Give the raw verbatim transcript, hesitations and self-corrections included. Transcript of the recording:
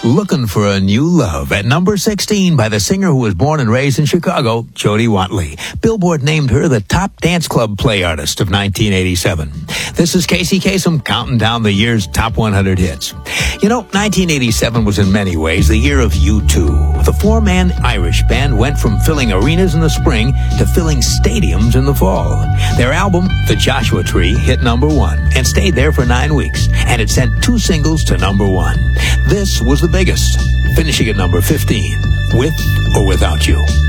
Looking for a New Love at number sixteen by the singer who was born and raised in Chicago, Jody Watley. Billboard named her the top dance club play artist of nineteen eighty-seven. This is Casey Kasem counting down the year's top one hundred hits. You know, nineteen eighty-seven was in many ways the year of U two. The four-man Irish band went from filling arenas in the spring to filling stadiums in the fall. Their album, The Joshua Tree, hit number one and stayed there for nine weeks, and it sent two singles to number one. This was the biggest, finishing at number fifteen, With or Without You.